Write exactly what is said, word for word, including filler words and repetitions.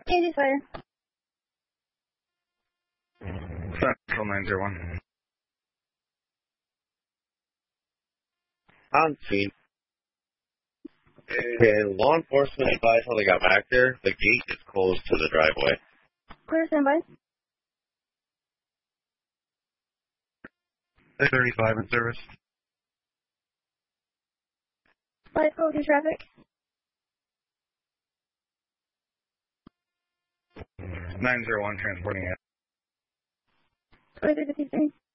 Andy's fire. Central nine zero one. On scene. Can law enforcement advise how they got back there? The gate is closed to the driveway. Clear standby. thirty-five in service. Five focus traffic. nine zero one transporting it. twenty-three fifty-three.